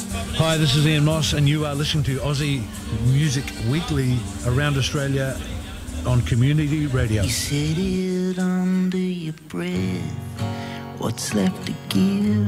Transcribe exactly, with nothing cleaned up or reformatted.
Hi, this is Ian Moss, and you are listening to Aussie Music Weekly around Australia on Community Radio. You said it under your breath, what's left to give?